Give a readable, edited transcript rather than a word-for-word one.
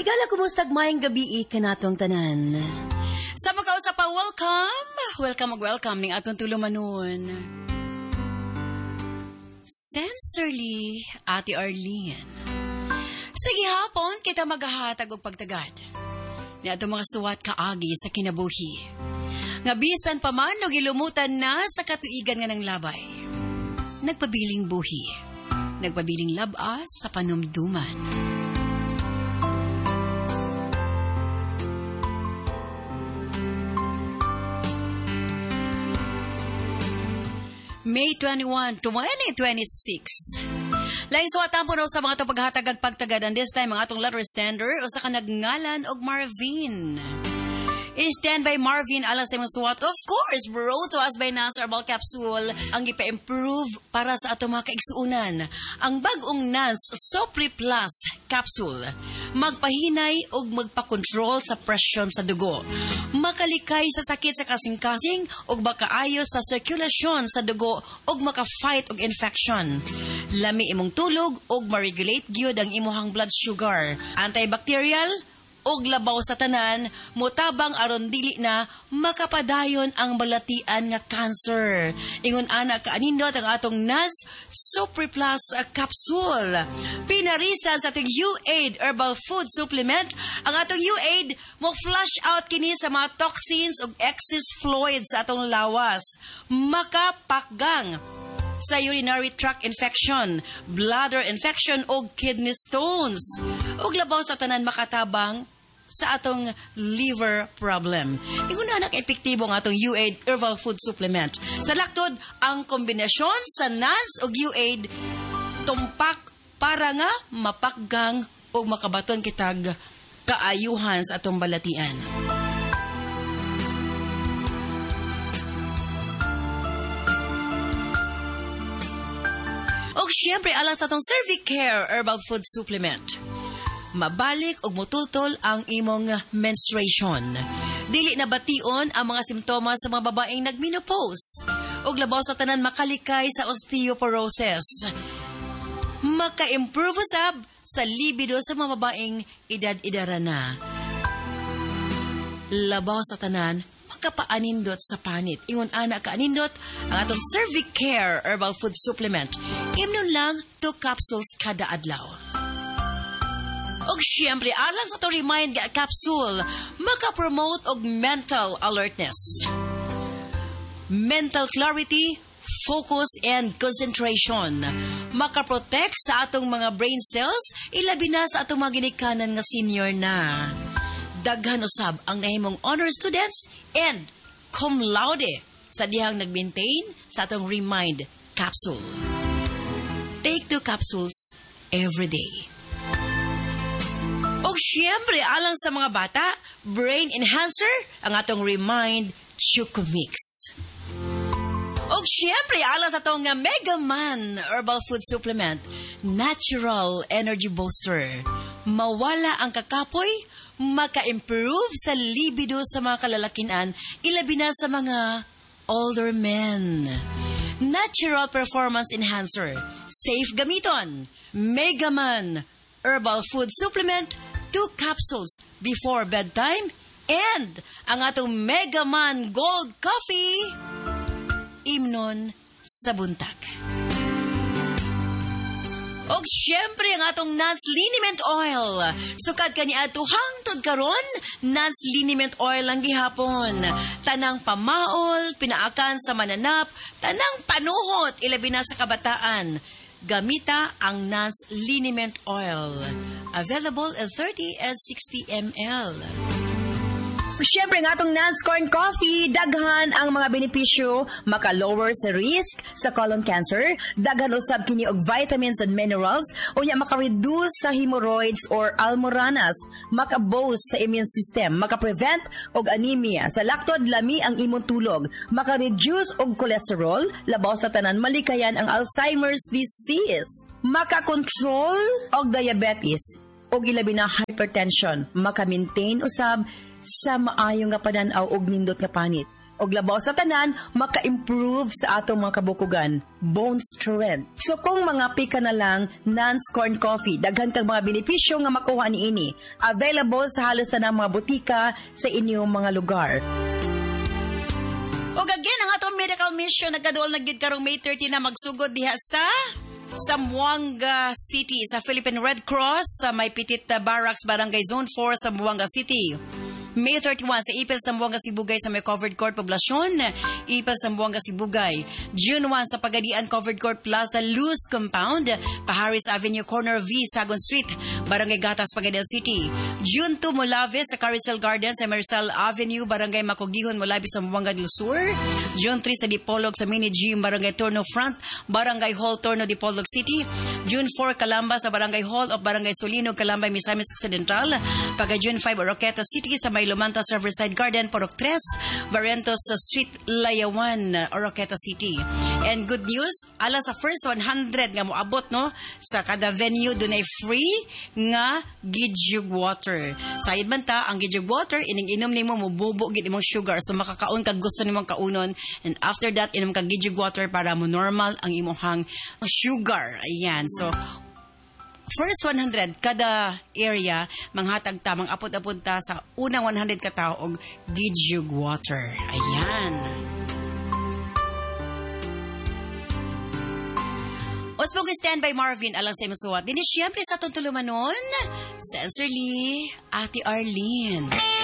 Higala, kumustag mayang gabi kanatong tanan. Sa magkausa pa, welcome ning atong tulumanon. Sincerely, Ate Arlene. Sige hapon, kita maghahatag og pagtagad. Ni atong mga suwat kaagi sa kinabuhi. Nga bisan pa man o gilumutan na sa katuigan nga ng labay. Nagpabiling buhi. Nagpabiling labas sa panumduman. May 21, 2026. Lain suwatan po sa mga ito paghatagag pagtagadan. This time, ang atong letter sender o sa kanagngalan og Marvin. I-stand by Marvin alang sa mga suwat. Of course, brought to us by Nans Herbal Capsule ang ipa-improve para sa atong mga kaigsuunan. Ang bagong Nans Sopri Plus Capsule. Magpahinay o magpakontrol sa presyon sa dugo. Makalikay sa sakit sa kasing-kasing o makaayo sa circulation sa dugo o maka-fight og infection. Lami imong tulog o ma-regulate gyud ang imuhang blood sugar. Antibacterial og labaw sa tanan, mutabang aron dili na makapadayon ang balatian nga cancer. Ingon ana kaanindot ang atong Nans Super Plus Capsule. Pinarisan sa ating U-Aid Herbal Food Supplement, ang atong U-Aid mo flush out kini sa mga toxins ug excess fluid sa atong lawas. Makapakgang sa urinary tract infection, bladder infection o kidney stones. Ug labaw sa tanan makatabang sa atong liver problem. Ingon na epektibo ang atong U-Aid Herbal Food Supplement. Sa laktod, ang kombinasyon sa Nans ug U-Aid tumpak para nga mapakgang o makabaton kitag kaayuhan sa atong balatian. O siyempre, alang sa atong Cervicare Herbal Food Supplement. Mabalik og mutultol ang imong menstruation. Dili na bation ang mga simptomas sa mga babaeng nagmenopause. Og labaw sa tanan makalikay sa osteoporosis. Maka-improve usab sa libido sa mga babaeng edad-idara na. Labaw sa tanan makapaanindot sa panit. Ingon ana kaanindot ang atong Cervicare Herbal Food Supplement. Imnon lang 2 capsules kada adlaw. Og siyempre, alang sa to remind nga capsule, makapromote og mental alertness. Mental clarity, focus, and concentration. Makaprotect sa atong mga brain cells, ilabi na sa atong mga ginikanan nga senior na. Daghan usab ang nahimong honor students and cum laude sa dihang nag-maintain sa atong remind capsule. Take 2 capsules every day. O siyempre, alang sa mga bata, brain enhancer, ang atong Remind Choco Mix. O siyempre, alang sa itong Mega Man Herbal Food Supplement, Natural Energy Booster. Mawala ang kakapoy, maka-improve sa libido sa mga kalalakinan, ilabi na sa mga older men. Natural Performance Enhancer, safe gamiton, Mega Man Herbal Food Supplement, 2 capsules before bedtime, and ang atong Mega Man Gold Coffee, imnon sa buntag. Og syempre ang atong Nans Liniment Oil. Sukad kani ato hangtod karon, Nans Liniment Oil ang gihapon. Tanang pamaol, pinaakan sa mananap, tanang panuhot, ilabi na sa kabataan. Gamita ang Nans Liniment Oil. Available in 30 and 60 ml. Siyempre nga itong Nans Corn Coffee, daghan ang mga benepisyo, maka-lower sa risk sa colon cancer, daghan usab kini og vitamins and minerals, unya maka-reduce sa hemorrhoids or almoranas, maka-boost sa immune system, maka-prevent og anemia, sa laktod lami ang imong tulog, maka-reduce og cholesterol, labaw sa tanan malikayan ang Alzheimer's disease, maka-control og diabetes, og ilabi na hypertension, maka-maintain usab sa maayong nga pananaw og nindot nga panit. Og labaw sa tanan, maka-improve sa atong mga kabukugan, bone strength. So kung mga pika na lang Nance Corn Coffee, daghan kag mga benepisyo nga makuha niini. Available sa halos tanang mga butika sa inyong mga lugar. O again, ang atong medical mission nagkaduol na gid karong May 30 na magsugod diha sa Zamboanga City sa Philippine Red Cross sa may Petit Barracks Barangay Zone 4 sa Zamboanga City. May 31 sa Ipil Zamboanga Sibugay sa may Covered Court Poblasyon, Ipil Zamboanga Sibugay. June 1 sa Pagadian Covered Court Plaza Luz Compound, Paharis Avenue Corner V Sagon Street, Barangay Gatas, Pagadian City. June 2 Molave sa Carousel Gardens sa Marisal Avenue, Barangay Makugihon, Molave, Zamboanga del Sur. June 3 sa Dipolog sa Mini Gym, Barangay Torno Front, Barangay Hall, Torno, Dipolog City. June 4 Calamba sa Barangay Hall of Barangay Solino, Calamba, Misamis Occidental. Pagka June 5 Oroqueta City sa may Lumantas Riverside Garden, Porok 3, Variantos sa Street, Layawan, Oroqueta City. And good news, ala sa first 100 nga moabot no sa kada venue dunay free nga Gijug water. Sayad man ta ang Gijug water ining-inom nimo mububo gid imong sugar so makakaon kag gusto nimong kaunon, and after that inom kag Gijug water para mo normal ang imong sugar. Ayan. So first 100 kada area manghatag ta apod-apod ta sa unang 100 ka tawo og Gijug water. Ayan. Osbog stand by Marvin alang sa imong suwat. Dini siyempre sa atong tulumanon, Sensorly, Ate Arlene.